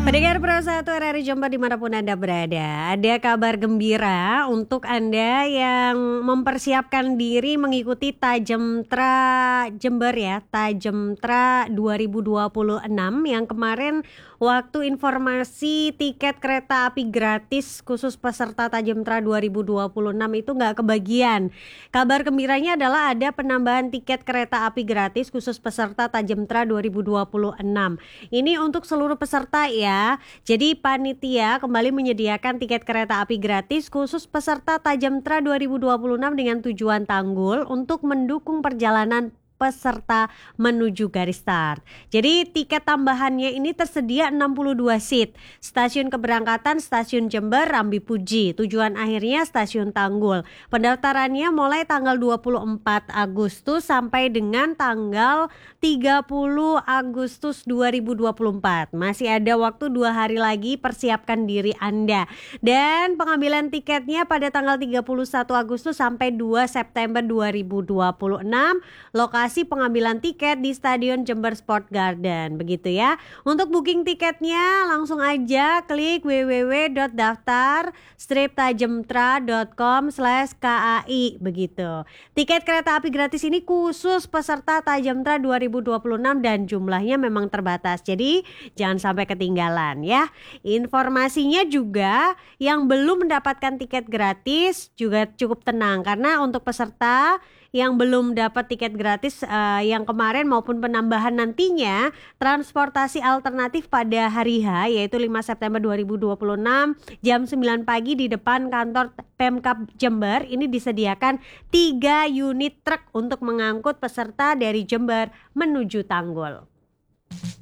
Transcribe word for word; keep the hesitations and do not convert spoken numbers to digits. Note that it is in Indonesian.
Pendengar Pro satu R R I Jombang dimanapun Anda berada, ada kabar gembira untuk Anda yang mempersiapkan diri mengikuti Tajemtra Jember ya, Tajemtra dua ribu dua puluh enam yang kemarin waktu informasi tiket kereta api gratis khusus peserta Tajemtra dua ribu dua puluh enam itu nggak kebagian. Kabar gembiranya adalah ada penambahan tiket kereta api gratis khusus peserta Tajemtra dua ribu dua puluh enam. Ini untuk seluruh peserta ya. Jadi panitia kembali menyediakan tiket kereta api gratis khusus peserta Tajemtra dua ribu dua puluh enam dengan tujuan Tanggul untuk mendukung perjalanan peserta menuju garis start. Jadi tiket tambahannya ini tersedia enam puluh dua seat. Stasiun keberangkatan Stasiun Jember Rambi Puji. Tujuan akhirnya Stasiun Tanggul. Pendaftarannya mulai tanggal dua puluh empat Agustus sampai dengan tanggal tiga puluh Agustus dua ribu dua puluh empat. Masih ada waktu dua hari lagi, persiapkan diri Anda. Dan pengambilan tiketnya pada tanggal tiga puluh satu Agustus sampai dua September dua ribu dua puluh enam. Lokasi pengambilan tiket di Stadion Jember Sport Garden, begitu ya. Untuk booking tiketnya langsung aja klik w w w dot daftar strip tajemtra dot com slash k a i begitu. Tiket kereta api gratis ini khusus peserta Tajemtra dua ribu dua puluh enam dan jumlahnya memang terbatas. Jadi jangan sampai ketinggalan ya. Informasinya juga yang belum mendapatkan tiket gratis juga cukup tenang karena untuk peserta yang belum dapat tiket gratis uh, yang kemarin maupun penambahan nantinya, transportasi alternatif pada hari H yaitu lima September dua ribu dua puluh enam jam sembilan pagi di depan kantor Pemkab Jember ini disediakan tiga unit truk untuk mengangkut peserta dari Jember menuju Tanggul.